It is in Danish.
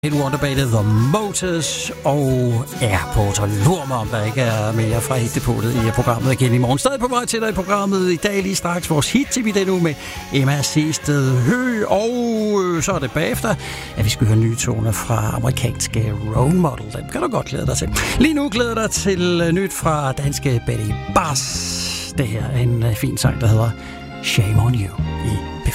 Et Wonderbated The Motors og Airport, og lur mig om der ikke er mere fra hitdepotet i programmet igen i morgen. Stadig på vej til dig i programmet i dag lige straks vores hit-tv den uge med Emma Sehsted Høgh, og så er det bagefter, at vi skal høre nye toner fra amerikanske Role Model. Den kan du godt glæde dig til. Lige nu glæder dig til nyt fra danske Betty Bass. Det her er en fin sang, der hedder Shame on You i